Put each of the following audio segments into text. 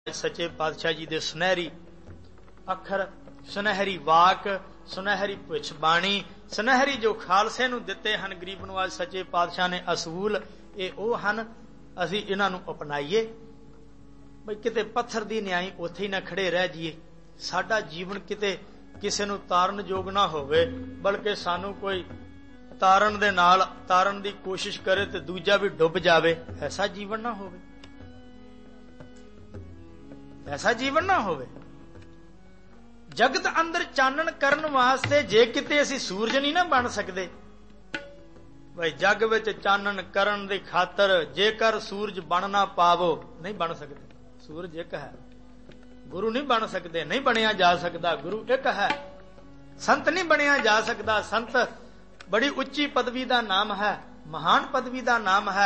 सच्चे पातशाह जी दे सुनहरी अखर, सुनहरी वाक, सुनहरी पुछ बाणी, सुनहरी जो खालसे नूं दिते हन गरीब नवाज सच्चे पातशाह ने असूल, ये ओ हन। असी इन्हां नूं अपनाइए बई किते पत्थर दी न्याई उत्थे ही ना खड़े रह जाइए। साडा जीवन किते किसे नूं तारन जोग ना होवे, बल्कि सानू कोई तारन दे नाल तारन दी कोशिश करे ते दूजा भी डुब जावे, ऐसा जीवन ना होवे, ऐसा जीवन ना होवे। जगत अंदर चानन करन वास्ते जे किते असी सूरज नहीं ना बन सकते, भाई जग विच चानन करन दी खातर जेकर सूरज बनना पावो, नहीं बन सकते। सूरज एक है, गुरु नहीं बन सकते, नहीं बनिया जा सकता, गुरु एक है। संत नहीं बनिया जा सकता, संत बड़ी उच्ची पदवी का नाम है, महान पदवी का नाम है।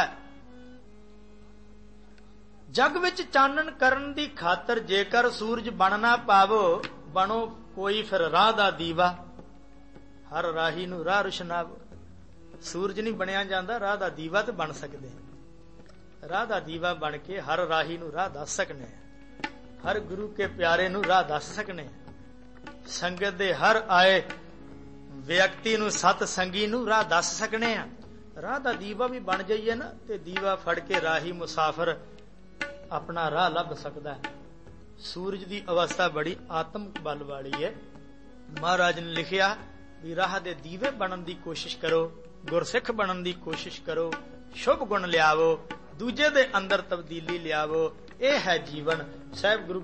जग विच चानन करन दी खातर जेकर सूरज बनना पावो, बनो कोई फिर राह दा दीवा, हर राही नूं राह रुशनावो। सूरज नहीं बनिया जांदा, राह दा दीवा तो बन सकते, राह दा दीवा बन के हर राही नूं राह दस सकने, हर गुरु के प्यारे नूं राह दस सकने। संगत दे हर आए व्यक्ति नूं सत संगी नूं राह दस सकने आ। राह दा दीवा भी बन जाइए ना, ते दीवा फड़ के राही मुसाफिर अपना राह लभ सकता है। सूरज की अवस्था बड़ी आत्मक बल वाली है। महाराज ने लिखिया भी राह दे दीवे बनन की कोशिश करो, गुरसिख बनन की कोशिश करो, शुभ गुण लियावो, दूजे दे अंदर तब्दीली लियावो, यह है जीवन। साहिब गुरु